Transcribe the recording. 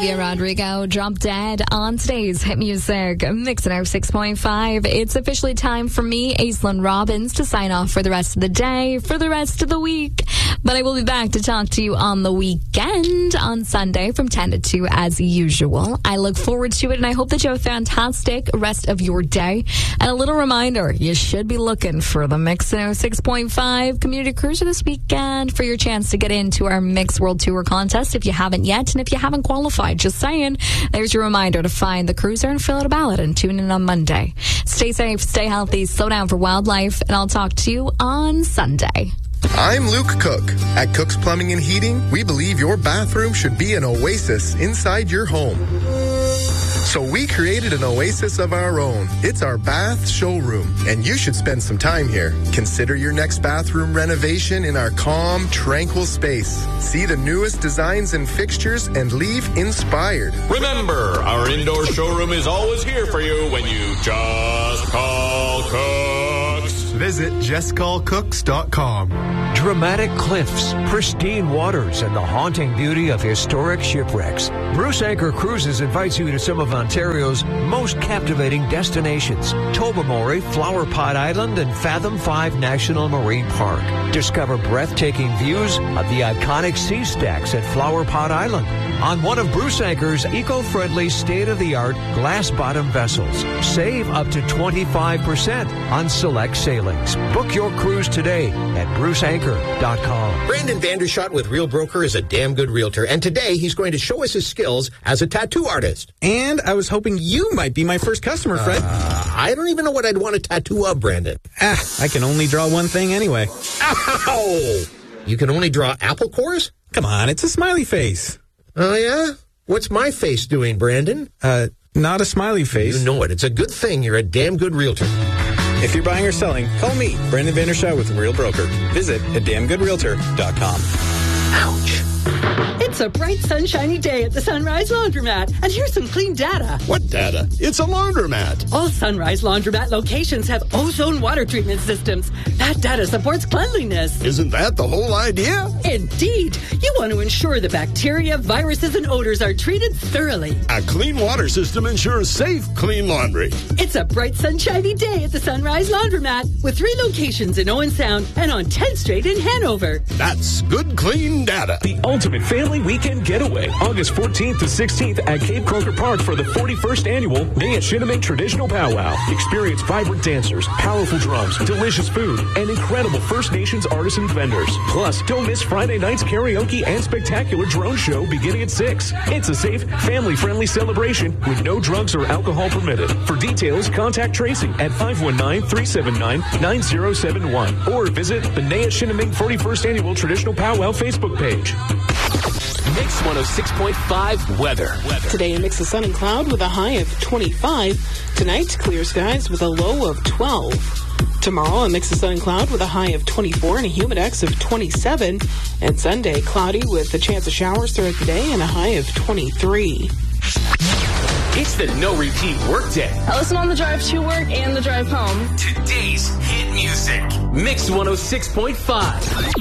Olivia Rodrigo, Drop Dead on today's Hit Music Mix 106.5. It's officially time for me, Aislinn Robbins, to sign off for the rest of the day, for the rest of the week. But I will be back to talk to you on the weekend on Sunday from 10 to 2 as usual. I look forward to it, and I hope that you have a fantastic rest of your day. And a little reminder, you should be looking for the Mix 106.5 Community Cruiser this weekend for your chance to get into our Mix World Tour contest if you haven't yet. And if you haven't qualified, just saying, there's your reminder to find the cruiser and fill out a ballot and tune in on Monday. Stay safe, stay healthy, slow down for wildlife, and I'll talk to you on Sunday. I'm Luke Cook. At Cook's Plumbing and Heating, we believe your bathroom should be an oasis inside your home. So we created an oasis of our own. It's our bath showroom, and you should spend some time here. Consider your next bathroom renovation in our calm, tranquil space. See the newest designs and fixtures and leave inspired. Remember, our indoor showroom is always here for you when you just call Cooks. Visit justcallcooks.com. Dramatic cliffs, pristine waters, and the haunting beauty of historic shipwrecks. Bruce Anchor Cruises invites you to some of Ontario's most captivating destinations: Tobermory, Flower Pot Island, and Fathom 5 National Marine Park. Discover breathtaking views of the iconic sea stacks at Flower Pot Island on one of Bruce Anchor's eco-friendly, state-of-the-art glass-bottom vessels. Save up to 25% on select sailings. Book your cruise today at bruceanchor.com. Brandon Vandershot with Real Broker is a damn good realtor, and today he's going to show us his skills as a tattoo artist. And I was hoping you might be my first customer, Fred. I don't even know what I'd want a tattoo of, Brandon. I can only draw one thing anyway. Ow! You can only draw apple cores? Come on, it's a smiley face. Oh, yeah? What's my face doing, Brandon? Not a smiley face. You know it. It's a good thing you're a damn good realtor. If you're buying or selling, call me, Brandon Vandershot with Real Broker. Visit damngoodrealtor.com. Ouch. It's a bright, sunshiny day at the Sunrise Laundromat, and here's some clean data. What data? It's a laundromat. All Sunrise Laundromat locations have ozone water treatment systems. That data supports cleanliness. Isn't that the whole idea? Indeed. You want to ensure the bacteria, viruses, and odors are treated thoroughly. A clean water system ensures safe, clean laundry. It's a bright, sunshiny day at the Sunrise Laundromat with 3 locations in Owen Sound and on 10th Street in Hanover. That's good, clean data. The ultimate family weekend getaway, August 14th to 16th at Cape Croker Park for the 41st annual Nea-Shinimink Traditional Powwow. Experience vibrant dancers, powerful drums, delicious food, and incredible First Nations artisan vendors. Plus, don't miss Friday night's karaoke and spectacular drone show beginning at 6. It's a safe, family-friendly celebration with no drugs or alcohol permitted. For details, contact Tracy at 519-379-9071 or visit the Nea-Shinimink 41st Annual Traditional Powwow Facebook page. Mix 106.5 weather. Today, a mix of sun and cloud with a high of 25. Tonight, clear skies with a low of 12. Tomorrow, a mix of sun and cloud with a high of 24 and a humidex of 27. And Sunday, cloudy with a chance of showers throughout the day and a high of 23. It's the No Repeat Workday. I listen on the drive to work and the drive home. Today's hit music. Mix 106.5.